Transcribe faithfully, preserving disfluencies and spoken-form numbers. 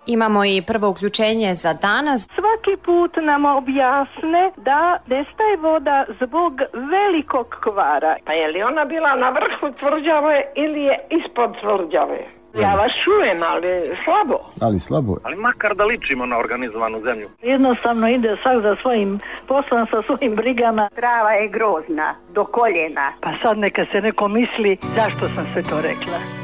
Imamo i prvo uključenje za danas. Svaki put nam objasne da nestaje voda zbog velikog kvara. Pa je li ona bila na vrhu tvrđave ili je ispod tvrđave? Ja vas čujem, ali slabo. Ali slabo. Ali makar da ličimo na organizovanu zemlju. Jednostavno ide svak za svojim poslom, sa svojim brigama. Trava je grozna, do koljena. Pa sad neka se neko misli zašto sam sve to rekla.